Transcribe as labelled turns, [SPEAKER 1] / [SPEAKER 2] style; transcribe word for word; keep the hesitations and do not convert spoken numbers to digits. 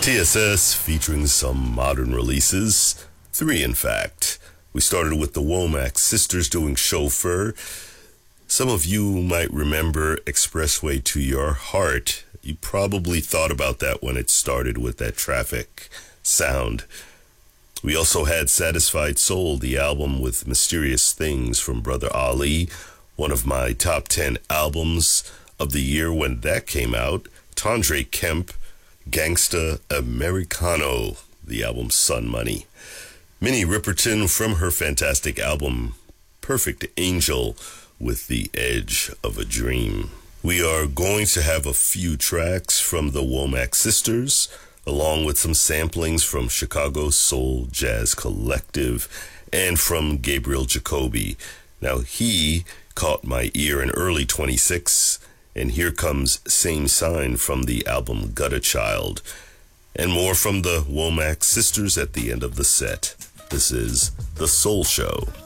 [SPEAKER 1] T S S featuring some modern releases, three in fact. We started with the Womack Sisters doing Chauffeur. Some of you might remember Expressway to Your Heart. You probably thought about that when it started with that traffic sound. We also had Satisfied Soul, the album with Mysterious Things from Brother Ali, one of my top ten albums of the year when that came out. Tondre Kemp, Gangsta Americano, the album Sun Money. Minnie Riperton from her fantastic album Perfect Angel with The Edge of a Dream. We are going to have a few tracks from the Womack Sisters, along with some samplings from Chicago Soul Jazz Collective and from Gabriel Jacoby. Now, he caught my ear in early twenty-six, and here comes Same Sign from the album Gutter Child, and more from the Womack Sisters at the end of the set. This is The Soul Show.